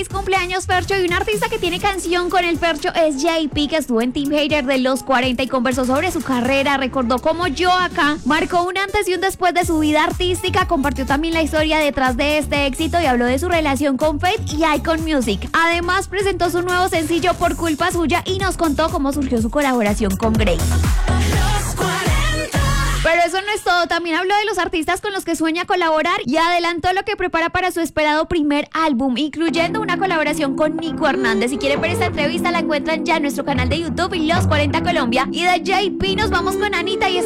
feliz cumpleaños, Fercho. Y un artista que tiene canción con el Fercho es JP, que estuvo en Team Hater de los 40 y conversó sobre su carrera. Recordó cómo Yo Acá marcó un antes y un después de su vida artística. Compartió también la historia detrás de este éxito y habló de su relación con Fate y Icon Music. Además, presentó su nuevo sencillo Por Culpa Suya y nos contó cómo surgió su colaboración con Grace. Pero eso no es todo, también habló de los artistas con los que sueña colaborar y adelantó lo que prepara para su esperado primer álbum, incluyendo una colaboración con Nico Hernández. Si quieren ver esta entrevista, la encuentran ya en nuestro canal de YouTube, Los 40 Colombia. Y de JP nos vamos con Anita y